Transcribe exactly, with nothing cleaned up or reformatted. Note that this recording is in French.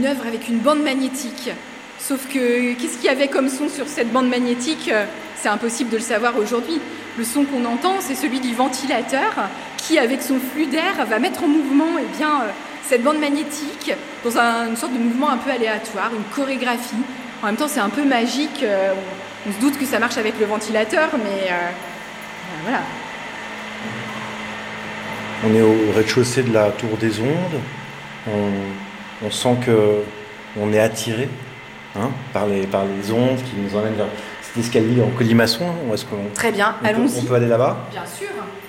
une œuvre avec une bande magnétique. Sauf que, qu'est-ce qu'il y avait comme son sur cette bande magnétique ? C'est impossible de le savoir aujourd'hui. Le son qu'on entend, c'est celui du ventilateur qui, avec son flux d'air, va mettre en mouvement eh bien, cette bande magnétique dans un, une sorte de mouvement un peu aléatoire, une chorégraphie. En même temps, c'est un peu magique. On, on se doute que ça marche avec le ventilateur, mais euh, voilà. On est au rez-de-chaussée de la Tour des Ondes. On, on sent qu'on est attiré hein, par, les, par les ondes qui nous emmènent vers cet escalier en colimaçon. Est-ce qu'on, Très bien, on allons-y. Peut, on peut aller là-bas ? Bien sûr.